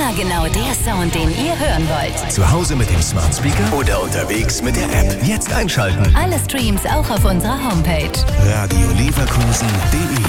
Immer genau der Sound, den ihr hören wollt. Zu Hause mit dem Smart Speaker oder unterwegs mit der App. Jetzt einschalten. Alle Streams auch auf unserer Homepage. radioleverkusen.de